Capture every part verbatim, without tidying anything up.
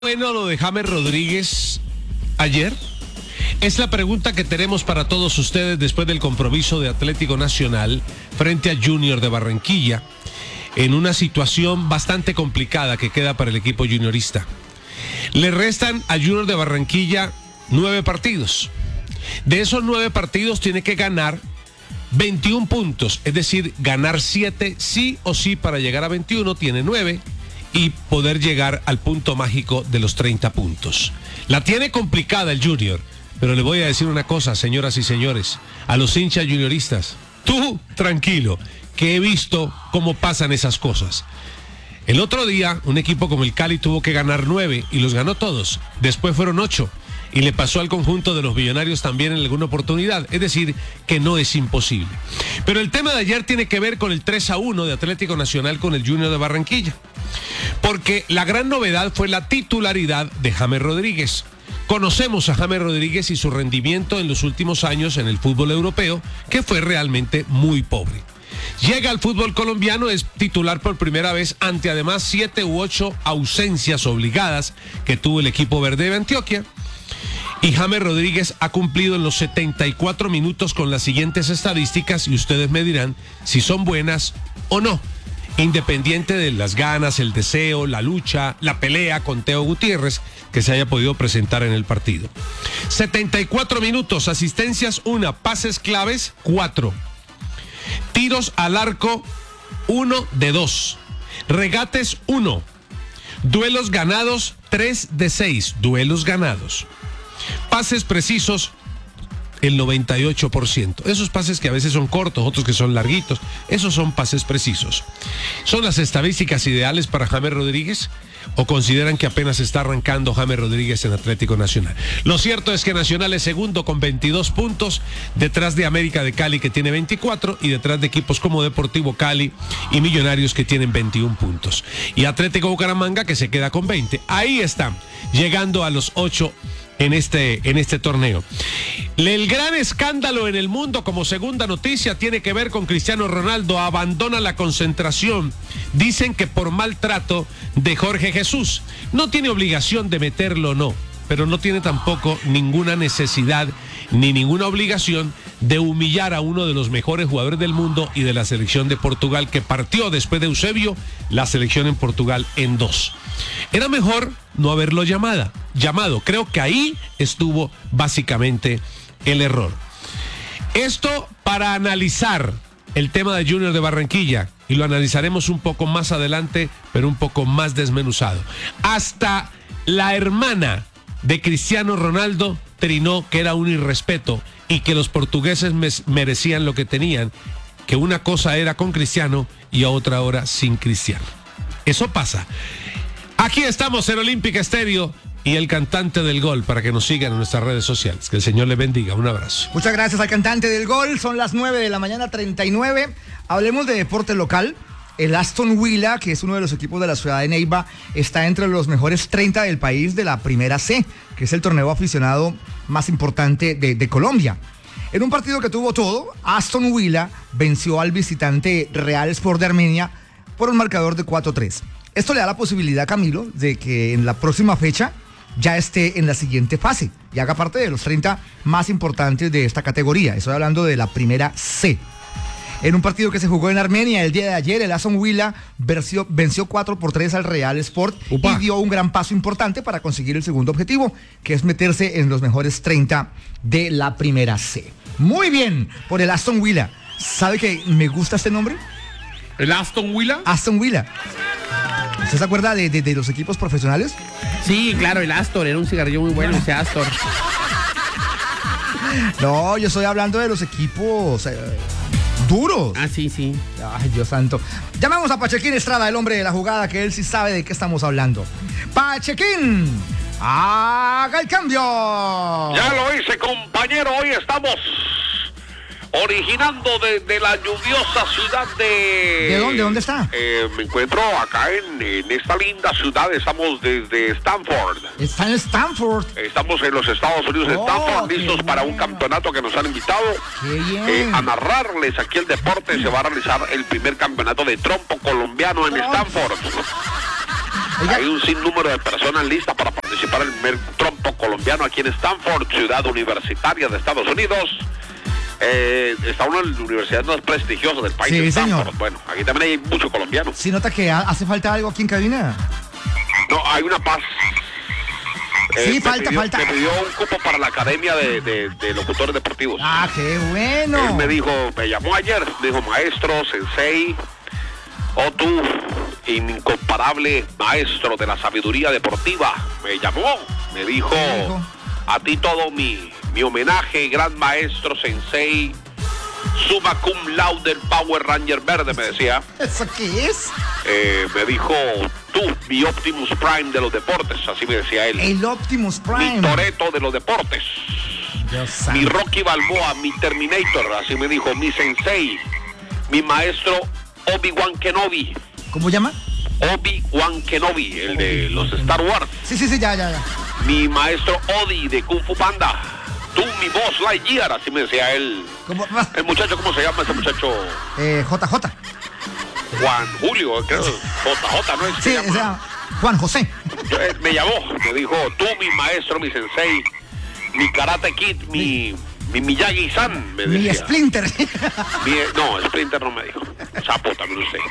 Bueno, lo de James Rodríguez ayer es la pregunta que tenemos para todos ustedes después del compromiso de Atlético Nacional frente a Junior de Barranquilla, en una situación bastante complicada que queda para el equipo juniorista. Le restan a Junior de Barranquilla nueve partidos. De esos nueve partidos tiene que ganar veintiún puntos, es decir, ganar siete sí o sí para llegar a veintiuno, tiene nueve. Y poder llegar al punto mágico de los treinta puntos. La tiene complicada el Junior, pero le voy a decir una cosa, señoras y señores, a los hinchas junioristas, tú tranquilo, que he visto cómo pasan esas cosas. El otro día, un equipo como el Cali tuvo que ganar nueve y los ganó todos, después fueron ocho. Y le pasó al conjunto de los Millonarios también en alguna oportunidad. Es decir, que no es imposible. Pero el tema de ayer tiene que ver con el tres a uno de Atlético Nacional con el Junior de Barranquilla. Porque la gran novedad fue la titularidad de James Rodríguez. Conocemos a James Rodríguez y su rendimiento en los últimos años en el fútbol europeo, que fue realmente muy pobre. Llega al fútbol colombiano, es titular por primera vez ante además siete u ocho ausencias obligadas que tuvo el equipo verde de Antioquia. Y James Rodríguez ha cumplido en los setenta y cuatro minutos con las siguientes estadísticas y ustedes me dirán si son buenas o no, independiente de las ganas, el deseo, la lucha, la pelea con Teo Gutiérrez que se haya podido presentar en el partido. setenta y cuatro minutos, asistencias una, pases claves cuatro, tiros al arco uno de dos, regates uno, duelos ganados tres de seis, duelos ganados. Pases precisos, el noventa y ocho por ciento. Esos pases que a veces son cortos, otros que son larguitos, esos son pases precisos. ¿Son las estadísticas ideales para James Rodríguez? ¿O consideran que apenas está arrancando James Rodríguez en Atlético Nacional? Lo cierto es que Nacional es segundo con veintidós puntos, detrás de América de Cali que tiene veinticuatro y detrás de equipos como Deportivo Cali y Millonarios que tienen veintiún puntos. Y Atlético Bucaramanga que se queda con veinte. Ahí están, llegando a los ocho en este, en este torneo. El gran escándalo en el mundo como segunda noticia tiene que ver con Cristiano Ronaldo. Abandona la concentración. Dicen que por maltrato de Jorge Jesús. No tiene obligación de meterlo, no, pero no tiene tampoco ninguna necesidad ni ninguna obligación de humillar a uno de los mejores jugadores del mundo y de la selección de Portugal, que partió después de Eusebio la selección en Portugal en dos. Era mejor no haberlo llamada, llamado. Creo que ahí estuvo básicamente el error. Esto para analizar el tema de Junior de Barranquilla, y lo analizaremos un poco más adelante, pero un poco más desmenuzado. Hasta la hermana de Cristiano Ronaldo trinó que era un irrespeto y que los portugueses merecían lo que tenían, que una cosa era con Cristiano y a otra hora sin Cristiano. Eso pasa. Aquí estamos en Olímpica Estéreo y el cantante del gol, para que nos sigan en nuestras redes sociales. Que el Señor les bendiga. Un abrazo. Muchas gracias al cantante del gol. Son las nueve de la mañana, treinta y nueve. Hablemos de deporte local. El Aston Villa, que es uno de los equipos de la ciudad de Neiva, está entre los mejores treinta del país de la Primera C, que es el torneo aficionado más importante de, de Colombia. En un partido que tuvo todo, Aston Villa venció al visitante Real Sport de Armenia por un marcador de cuatro a tres. Esto le da la posibilidad, Camilo, de que en la próxima fecha ya esté en la siguiente fase y haga parte de los treinta más importantes de esta categoría. Estoy hablando de la Primera C. En un partido que se jugó en Armenia el día de ayer, el Aston Villa venció, venció cuatro por tres al Real Sport. Upa. Y dio un gran paso importante para conseguir el segundo objetivo, que es meterse en los mejores treinta de la Primera C. Muy bien, por el Aston Villa. ¿Sabe que me gusta este nombre? ¿El Aston Villa? Aston Villa. ¿Usted se acuerda de, de, de los equipos profesionales? Sí, claro, el Astor, era un cigarrillo muy bueno ese Astor. No, yo estoy hablando de los equipos eh, duros. Ah, sí, sí. Ay, Dios santo. Llamamos a Pachequín Estrada, el hombre de la jugada, que él sí sabe de qué estamos hablando. Pachequín, haga el cambio. Ya lo hice, compañero, hoy estamos originando desde la lluviosa ciudad de... ¿De dónde? ¿Dónde está? Eh, me encuentro acá en, en esta linda ciudad, estamos desde Stanford. Está en Stanford. Estamos en los Estados Unidos, en Oh, Stanford, qué listos bien. para un campeonato que nos han invitado. Qué bien. Eh, a narrarles aquí el deporte. Se va a realizar el primer campeonato de trompo colombiano en Oh. Stanford. Oiga. Hay un sinnúmero de personas listas para participar en el primer trompo colombiano aquí en Stanford, ciudad universitaria de Estados Unidos. Eh, está una de las universidades más prestigiosas del país. Sí, Stanford. señor. Bueno, aquí también hay mucho colombiano. ¿Sí nota que ha- hace falta algo aquí en cabina? No, hay una paz. Sí, me falta, pidió, falta. Me pidió un cupo para la Academia de, de- de Locutores Deportivos. Ah, qué bueno. Él me dijo, me llamó ayer, me dijo, maestro, sensei, oh tú, incomparable maestro de la sabiduría deportiva. Me llamó, me dijo, ¿Qué dijo? a ti todo mi, mi homenaje, gran maestro, sensei, summa cum laude, Power Ranger verde, me decía. ¿Eso qué es? Eh, me dijo, tú, mi Optimus Prime de los deportes, así me decía él. El Optimus Mi Prime. Toretto de los deportes. Dios Mi santo. Rocky Balboa, mi Terminator, así me dijo, mi sensei, mi maestro Obi-Wan Kenobi. ¿Cómo llama? Obi-Wan Kenobi, el de los Star Wars. Sí, sí, sí, ya, ya, ya. Mi maestro Odi de Kung Fu Panda. Tú, mi Buzz Lightyear, así me decía él. ¿Cómo? El muchacho, ¿cómo se llama ese muchacho? Eh, J J. Juan Julio, creo. J J, ¿no es? que Sí, se o llama? sea, Juan José. Yo, eh, me llamó, me dijo, tú, mi maestro, mi sensei, mi Karate Kid, mi, mi Miyagi-san, me Mi decía. Splinter. Mi- no, Splinter no me dijo. Sapo también usted.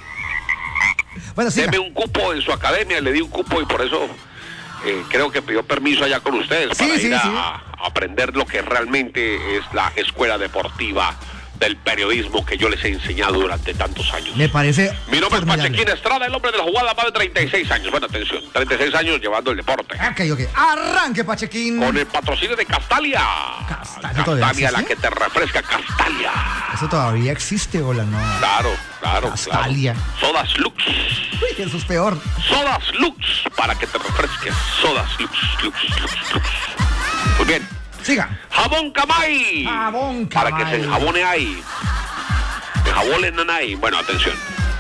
Bueno, sí. Deme un cupo en su academia, le di un cupo y por eso eh, creo que pidió permiso allá con ustedes Sí, para sí, ir a, sí. a aprender lo que realmente es la escuela deportiva del periodismo que yo les he enseñado durante tantos años. Me parece. Mi nombre es formidable. Pachequín Estrada, el hombre de la jugada, más de treinta y seis años. Bueno, atención, treinta y seis años llevando el deporte. Ok, ok. Arranque, Pachequín. Con el patrocinio de Castalia. Castalia, ¿todavía Castalia, la existe? que te refresca, Castalia. Eso todavía existe, hola, no. Claro, claro, Castalia. claro. Sodas Lux. Uy, eso es peor. Sodas Lux, para que te refresques. Sodas Lux, Lux, Lux, Lux. Muy bien. Siga. Jabón Camay. Jabón Para que Camay. se enjabone ahí. Enjabonen ahí. Bueno, atención.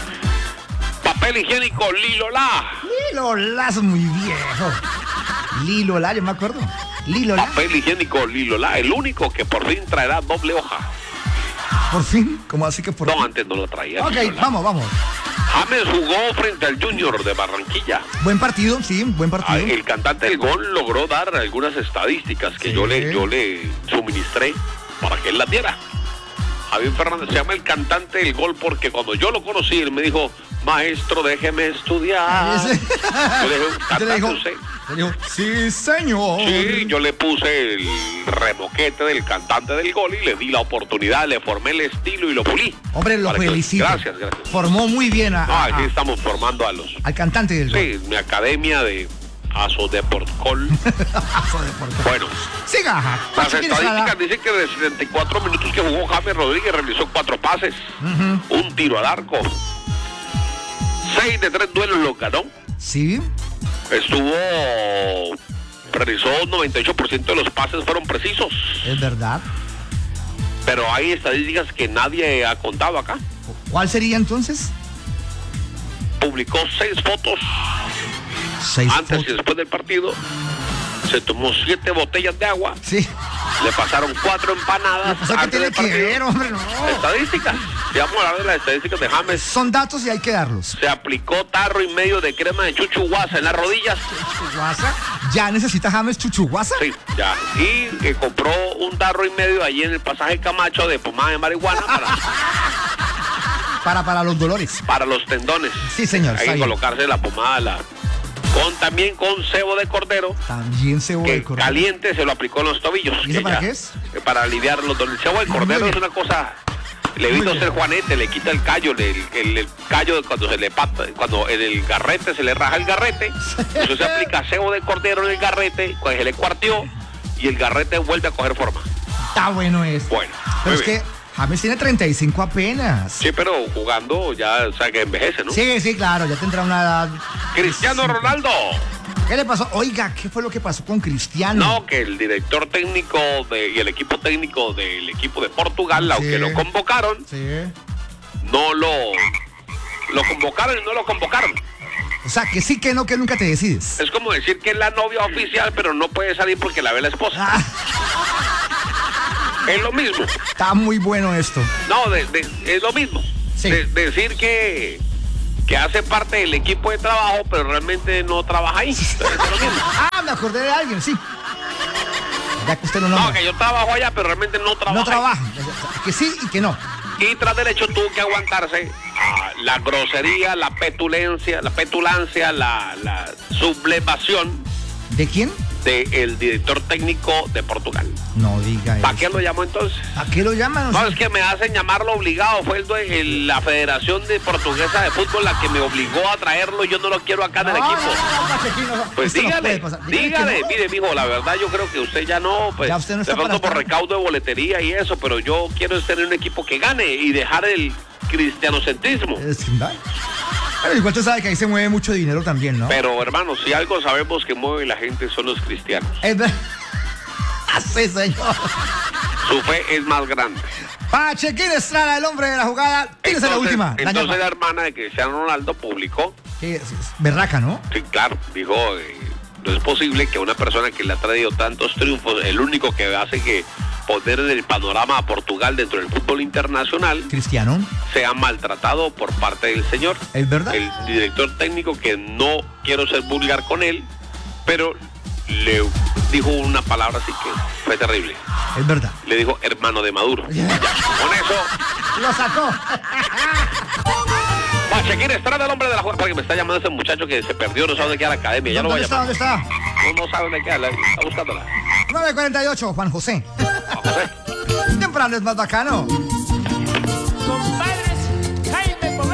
Papel higiénico Lilola. Lilo La es muy viejo. Lilo La, yo me acuerdo. Lilo La. Papel higiénico Lilola, el único que por fin traerá doble hoja. Por fin. ¿Cómo así que por No, fin? antes no lo traía. Ok, Lilola. vamos, vamos. James jugó frente al Junior de Barranquilla. Buen partido, sí, buen Ah, partido. el cantante del gol logró dar algunas estadísticas que Sí. yo le yo le suministré para que él las diera. Javier Fernández se llama el cantante del gol porque cuando yo lo conocí, él me dijo, maestro, déjeme estudiar. Ese- Yo le dije, Usted le ¿cantante dijo, usted? le dijo, sí, señor. Sí, yo le puse el remoquete del cantante del gol y le di la oportunidad, le formé el estilo y lo pulí. Hombre, lo Para que- felicito. Gracias, gracias. Formó muy bien a- No, a- aquí a- estamos formando a los... al cantante del gol. Sí, mi academia de Asodeportcol. Bueno, Siga. las Pachequín Estrada. estadísticas dicen que de setenta y cuatro minutos que jugó James Rodríguez realizó cuatro pases, un tiro al arco, seis de tres duelos los ganó, Sí. estuvo, realizó noventa y ocho por ciento de los pases fueron precisos, Es verdad. pero hay estadísticas que nadie ha contado acá. ¿Cuál sería entonces? Publicó seis fotos Seis antes y fotos. después del partido, se tomó siete botellas de agua, Sí. le pasaron cuatro empanadas O sea, ¿qué antes tiene del que partido. ver, hombre? No. Estadísticas. Si vamos a hablar de las estadísticas de James, Son datos y hay que darlos. se aplicó tarro y medio de crema de chuchu guasa en las rodillas. Chuchuguasa. ¿Ya necesita James chuchuguasa? Sí, ya. Y que compró un tarro y medio allí en el pasaje Camacho de pomada de marihuana para, Para, para los dolores. para los tendones. Sí, señor. Hay está que bien. colocarse la pomada, la, con también con cebo de cordero, También se que de cordero. caliente se lo aplicó en los tobillos. ¿Y eso que para ya- qué es? eh, Para aliviar los dolores. El cebo de Muy cordero bien. es una cosa... Le Muy vino a bien. ser Juanete, le quita el callo, le- el, el- el callo de cuando se le pata, cuando en el garrete se le raja el garrete, eso se aplica cebo de cordero en el garrete, cuando se le cuarteó y el garrete vuelve a coger forma. Está bueno esto. Bueno, Pero muy es bien. que James tiene treinta y cinco apenas. Sí, pero jugando ya, o sea, que envejece, ¿no? Sí, sí, claro, ya tendrá una edad. Cristiano Ronaldo. ¿Qué le pasó? Oiga, ¿qué fue lo que pasó con Cristiano? No, que el director técnico de, y el equipo técnico del equipo de Portugal, Sí. aunque lo convocaron, Sí. no lo, lo convocaron y no lo convocaron. O sea, que sí, que no, que nunca te decides. Es como decir que es la novia oficial, pero no puede salir porque la ve la esposa. Ah, Es lo mismo. está muy bueno esto. No, de- de- es lo mismo. Sí. De- decir que, que hace parte del equipo de trabajo, pero realmente no trabaja ahí. Entonces, es lo mismo. Ah, me acordé de alguien, sí. Ya que usted lo No, nombra. que yo trabajo allá, pero realmente no trabaja. No ahí. trabaja. Que sí y que no. Y tras del hecho tuvo que aguantarse ah, la grosería, la petulencia, la petulancia, la, la sublevación ¿De quién? del director técnico de Portugal. No diga eso. ¿Para qué lo llamó entonces? ¿A qué lo llaman? No, es que me hacen llamarlo obligado. Fue el, due- el- la Federación de Portuguesa de Fútbol la que me obligó a traerlo y yo no lo quiero acá en el No, equipo. no, no, Pachequín, no. Pues Esto no dígale, puede pasar. Dígale dígale, que no. mire, mijo, la verdad yo creo que usted ya no, pues, Ya usted no de está pronto para por estar. recaudo de boletería y eso, pero yo quiero es tener un equipo que gane y dejar el cristianocentrismo. Es que, ¿verdad? Pero igual tú sabes que ahí se mueve mucho dinero también, ¿no? Pero, hermano, si algo sabemos que mueve la gente son los cristianos. Es verdad. Sí, señor. Su fe es más grande. Pachequín Estrada, el hombre de la jugada. Tienes la última. La entonces llama. la hermana de Cristiano Ronaldo publicó, Que es- es berraca, ¿no? sí, claro, dijo, eh, no es posible que una persona que le ha traído tantos triunfos, el único que hace que poner en el panorama a Portugal dentro del fútbol internacional, Cristiano. sea maltratado por parte del señor. ¿Es verdad? El director técnico, que no quiero ser vulgar con él, pero le dijo una palabra así que fue terrible. Es verdad. Le dijo hermano de Maduro. Ya, con eso, Lo sacó. Pachequín Estrada, el hombre de la jugada, porque me está llamando ese muchacho que se perdió, no sabe dónde queda la academia. Ya lo voy ¿Dónde a está? llamar. ¿Dónde está? No, no sabe dónde queda, la- está buscándola. nueve cuarenta y ocho, Juan José. Juan José. Temprano es más bacano.